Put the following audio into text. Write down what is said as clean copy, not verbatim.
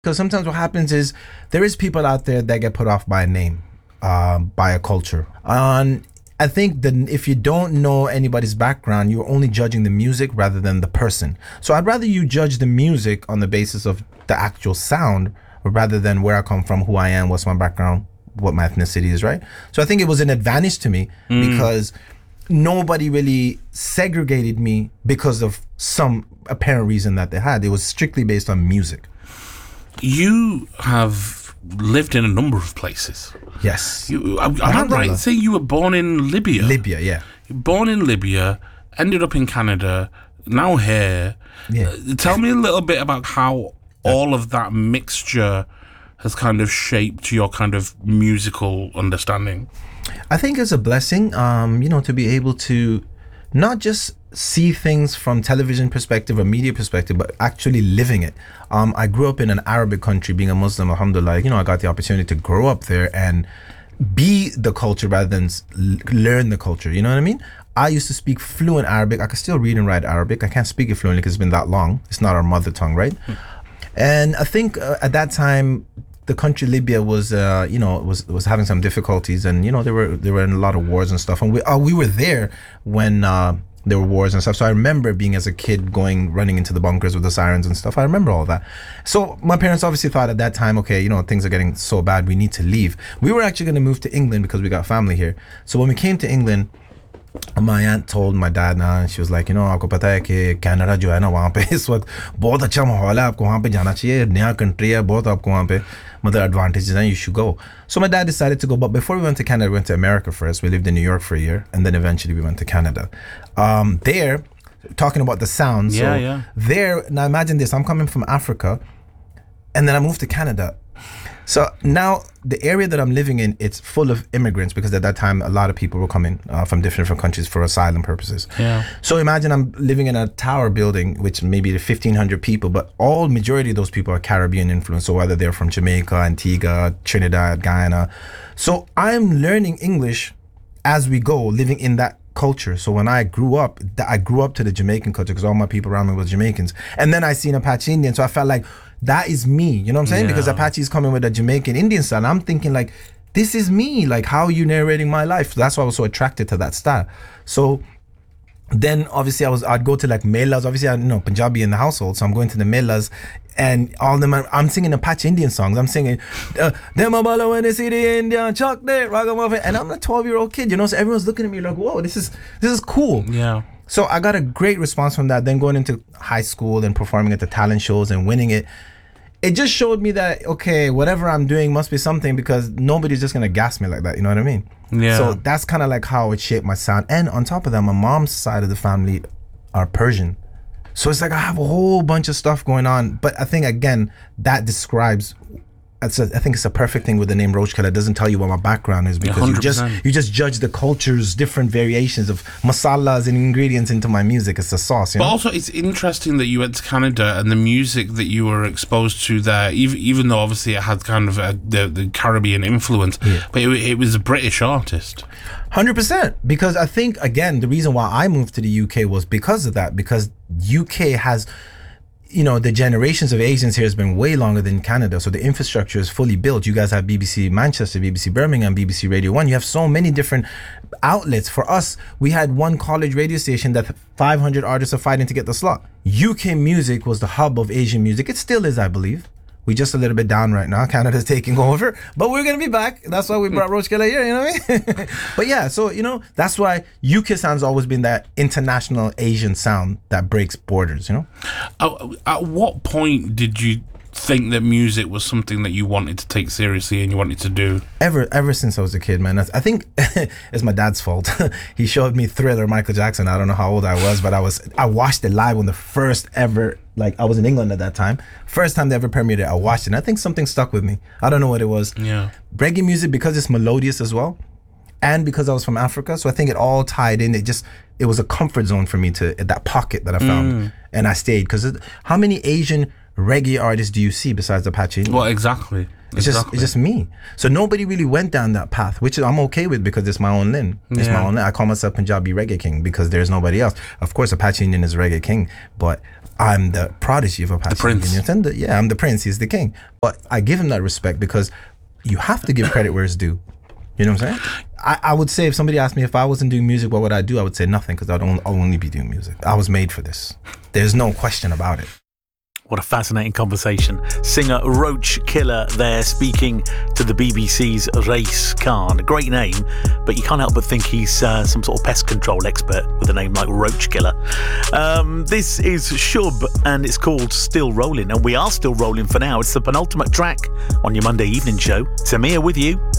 Because sometimes what happens is there is people out there that get put off by a name, by a culture. I think that if you don't know anybody's background, you're only judging the music rather than the person. So I'd rather you judge the music on the basis of the actual sound rather than where I come from, who I am, what's my background, what my ethnicity is, right? So I think it was an advantage to me because nobody really segregated me because of some apparent reason that they had. It was strictly based on music. You have lived in a number of places. Yes. Am I right in saying you were born in Libya? Libya, yeah. Born in Libya, ended up in Canada, now here. Yeah. Tell me a little bit about how all of that mixture has kind of shaped your kind of musical understanding. I think it's a blessing, to be able to not just see things from television perspective or media perspective, but actually living it. I grew up in an Arabic country, being a Muslim, alhamdulillah. I got the opportunity to grow up there and be the culture rather than learn the culture. You know what I mean? I used to speak fluent Arabic. I could still read and write Arabic. I can't speak it fluently because it's been that long. It's not our mother tongue, right? And I think at that time, the country Libya was having some difficulties, and they were in a lot of wars and stuff. And we were there when there were wars and stuff. So I remember being as a kid running into the bunkers with the sirens and stuff. I remember all that. So my parents obviously thought at that time, okay, things are getting so bad, we need to leave. We were actually going to move to England because we got family here. So when we came to England, my aunt told my dad, and she was like, आपको पता है कि Canada जो है ना, वहाँ पे इस वक्त बहुत अच्छा माहौल है, आपको वहाँ पे जाना चाहिए, नया कंट्री है, बहुत आपको वहाँ पे मतलब advantages हैं, you should go. So my dad decided to go, but before we went to Canada, we went to America first. We lived in New York for a year, and then eventually we went to Canada. There, talking about the sound, there, now imagine this, I'm coming from Africa, and then I moved to Canada. So now the area that I'm living in, it's full of immigrants because at that time a lot of people were coming from different countries for asylum purposes. Yeah. So imagine I'm living in a tower building, which maybe 1,500 people, but majority of those people are Caribbean influenced. So whether they're from Jamaica, Antigua, Trinidad, Guyana. So I'm learning English as we go, living in that culture. So when I grew up to the Jamaican culture because all my people around me were Jamaicans. And then I seen Apache Indian. So I felt like that is me, you know what I'm saying? Yeah. Because Apache is coming with a Jamaican Indian style. I'm thinking like, this is me. Like, how are you narrating my life? That's why I was so attracted to that style. So then obviously I'd go to like melas. Obviously I know Punjabi in the household, so I'm going to the melas, and all them I'm singing Apache Indian songs. I'm singing them abala when they see the Indian chocolate ragamuffin, and I'm a 12-year-old kid, so everyone's looking at me like, whoa, this is cool. Yeah. So I got a great response from that. Then going into high school and performing at the talent shows and winning it just showed me that, okay, whatever I'm doing must be something, because nobody's just going to gas me like that. You know what I mean? Yeah. So that's kind of like how it shaped my sound. And on top of that, my mom's side of the family are Persian. So it's like I have a whole bunch of stuff going on. But I think, again, that describes... I think it's a perfect thing with the name Roach Killer. It doesn't tell you what my background is, because 100%. you just judge the culture's different variations of masalas and ingredients into my music. It's a sauce, But also, it's interesting that you went to Canada and the music that you were exposed to there, even though obviously it had kind of the Caribbean influence, but it was a British artist. 100%. Because I think, again, the reason why I moved to the UK was because of that. Because UK has... the generations of Asians here has been way longer than Canada. So the infrastructure is fully built. You guys have BBC Manchester, BBC Birmingham, BBC Radio 1. You have so many different outlets. For us, we had one college radio station that 500 artists are fighting to get the slot. UK music was the hub of Asian music. It still is, I believe. We're just a little bit down right now. Canada's taking over, but we're going to be back. That's why we brought Roach Killer here, you know what I mean? But yeah, so, that's why UK sound's always been that international Asian sound that breaks borders, At what point did you think that music was something that you wanted to take seriously and you wanted to do? Ever since I was a kid, man. I think it's my dad's fault. He showed me Thriller, Michael Jackson. I don't know how old I was, but I watched it live when the first ever, I was in England at that time. First time they ever premiered it, I watched it. And I think something stuck with me. I don't know what it was. Yeah. Reggae music, because it's melodious as well, and because I was from Africa, so I think it all tied in. It was a comfort zone for me, that pocket that I found, and I stayed. Because how many Asian reggae artists do you see besides Apache? Well, exactly. It's just me. So nobody really went down that path, which I'm okay with, because it's my own lane. It's my own lane. I call myself Punjabi Reggae King because there's nobody else. Of course, Apache Indian is Reggae King, but I'm the prodigy of Apache. Prince. Yeah, I'm the prince. He's the king. But I give him that respect because you have to give credit where it's due. You know what I'm saying? I would say if somebody asked me if I wasn't doing music, what would I do? I would say nothing, because I'll only be doing music. I was made for this. There's no question about it. What a fascinating conversation. Singer Roach Killer there, speaking to the BBC's Race Khan. A great name, but you can't help but think he's some sort of pest control expert with a name like Roach Killer. This is Shub, and it's called Still Rolling, and we are still rolling for now. It's the penultimate track on your Monday evening show. Samir with you.